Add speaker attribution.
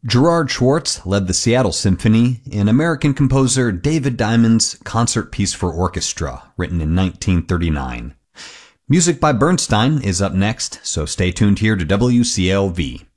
Speaker 1: Gerard Schwartz led the Seattle Symphony in American composer David Diamond's Concert Piece for Orchestra, written in 1939. Music by Bernstein is up next, so stay tuned here to WCLV.